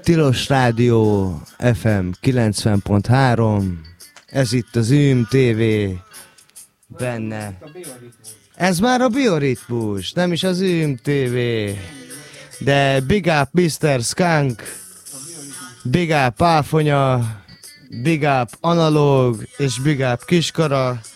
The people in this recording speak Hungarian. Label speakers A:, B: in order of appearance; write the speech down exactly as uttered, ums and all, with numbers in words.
A: Tilos Rádió ef em kilencven pont három, ez itt az Üm té vé, benne. Ez már a bioritmus, nem is az Üm té vé. De big up miszter Skunk, big up Áfonya, big up Analóg és big up Kiskara.